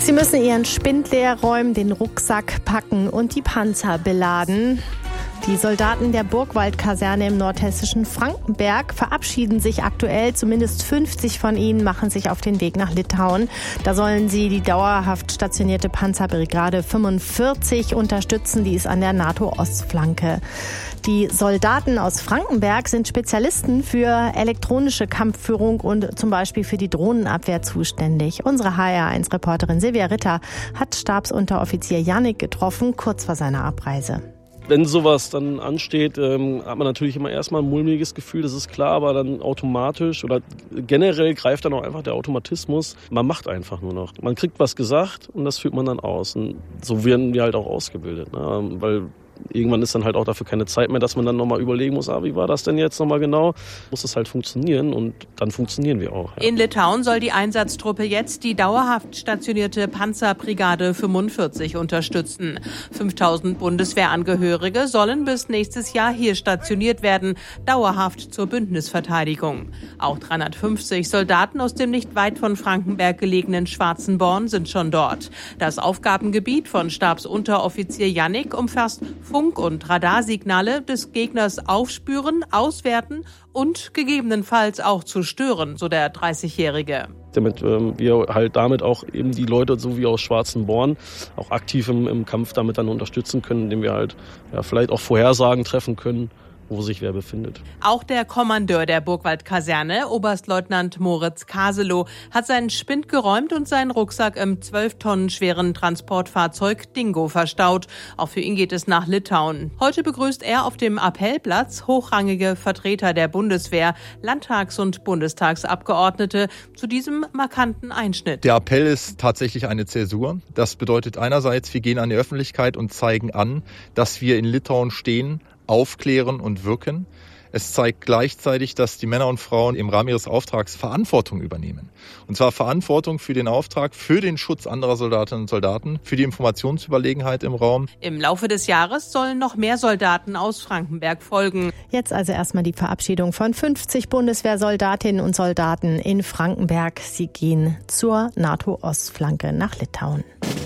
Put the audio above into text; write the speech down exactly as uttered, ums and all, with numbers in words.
Sie müssen ihren Spind leer räumen, den Rucksack packen und die Panzer beladen. Die Soldaten der Burgwald-Kaserne im nordhessischen Frankenberg verabschieden sich aktuell. Zumindest fünfzig von ihnen machen sich auf den Weg nach Litauen. Da sollen sie die dauerhaft stationierte Panzerbrigade fünfundvierzig unterstützen. Die ist an der NATO-Ostflanke. Die Soldaten aus Frankenberg sind Spezialisten für elektronische Kampfführung und zum Beispiel für die Drohnenabwehr zuständig. Unsere H R eins Reporterin Silvia Ritter hat Stabsunteroffizier Jannik getroffen, kurz vor seiner Abreise. Wenn sowas dann ansteht, ähm, hat man natürlich immer erstmal ein mulmiges Gefühl, das ist klar, aber dann automatisch oder generell greift dann auch einfach der Automatismus. Man macht einfach nur noch. Man kriegt was gesagt und das führt man dann aus. Und so werden wir halt auch ausgebildet, ne? Weil irgendwann ist dann halt auch dafür keine Zeit mehr, dass man dann nochmal überlegen muss, ah, wie war das denn jetzt nochmal genau? Muss es halt funktionieren und dann funktionieren wir auch. Ja. In Litauen soll die Einsatztruppe jetzt die dauerhaft stationierte Panzerbrigade fünfundvierzig unterstützen. fünftausend Bundeswehrangehörige sollen bis nächstes Jahr hier stationiert werden, dauerhaft zur Bündnisverteidigung. Auch dreihundertfünfzig Soldaten aus dem nicht weit von Frankenberg gelegenen Schwarzenborn sind schon dort. Das Aufgabengebiet von Stabsunteroffizier Jannik umfasst Funk- und Radarsignale des Gegners aufspüren, auswerten und gegebenenfalls auch zu stören, so der dreißigjährige. Damit ähm, wir halt damit auch eben die Leute, so wie aus Schwarzenborn, auch aktiv im, im Kampf damit dann unterstützen können, indem wir halt ja, vielleicht auch Vorhersagen treffen können, wo sich wer befindet. Auch der Kommandeur der Burgwald-Kaserne, Oberstleutnant Moritz Kaselow, hat seinen Spind geräumt und seinen Rucksack im zwölf Tonnen schweren Transportfahrzeug Dingo verstaut. Auch für ihn geht es nach Litauen. Heute begrüßt er auf dem Appellplatz hochrangige Vertreter der Bundeswehr, Landtags- und Bundestagsabgeordnete zu diesem markanten Einschnitt. Der Appell ist tatsächlich eine Zäsur. Das bedeutet einerseits, wir gehen an die Öffentlichkeit und zeigen an, dass wir in Litauen stehen, aufklären und wirken. Es zeigt gleichzeitig, dass die Männer und Frauen im Rahmen ihres Auftrags Verantwortung übernehmen. Und zwar Verantwortung für den Auftrag, für den Schutz anderer Soldatinnen und Soldaten, für die Informationsüberlegenheit im Raum. Im Laufe des Jahres sollen noch mehr Soldaten aus Frankenberg folgen. Jetzt also erstmal die Verabschiedung von fünfzig Bundeswehrsoldatinnen und Soldaten in Frankenberg. Sie gehen zur NATO-Ostflanke nach Litauen.